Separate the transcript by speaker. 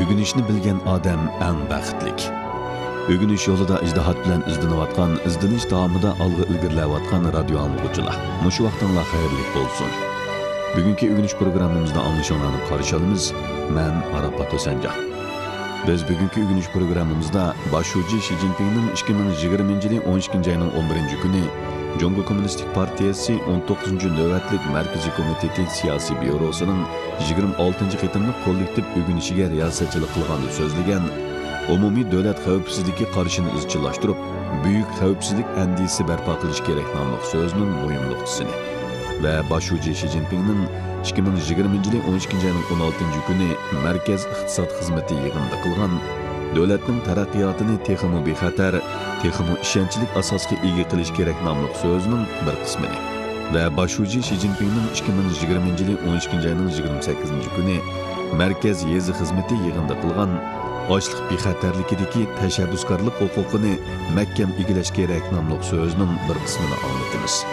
Speaker 1: Ögünüşni bilgen odam eng baxtlik. Ögünüş yo'lida ijtihod bilan izlanayotgan, izlanish davomida olg'a ilgarilayotgan radio anglag'uvchilar. Mushu vaqtinglar xayrli bo'lsin. Bugungi ögünüş programmamizda anglashinglarni qarshi olamiz. Men Arafat Hosanjon. Biz bugungi ögünüş programmamizda Başuji Xi Jinpingning 2020-yil 12-oyning 11-kuni Jongo Kommunistik Partiyasi 19-navbatlik Markaziy komiteti siyosiy byurosining 26 qitimli kollektiv ögünüşiga riyosatchilik qilganda so'zlagan umumiy davlat xavfsizligi qarshini izchillashtirib, buyuk xavfsizlik andisi barpo qilish kerak nomli so'zning muhim nuqtasini va Başuji Xi Jinpingning 2020-yil 12-oyning 16-kuni Markaz iqtisod xizmati yig'inida qilgan davlatning taraqqiyotini texmo bexatar, texmo ishonchlik asosga ega qilish kerak nomli so'zning bir qismini va Başuji Xi Jinpingning 2020-yil 12-oyning 28-kuni Markaz yezi xizmati yig'inida qilgan ochliq bexatarlikidagi tashabbuskorlik huquqini mahkam egilash kerak nomli so'zning bir qismini anglatamiz.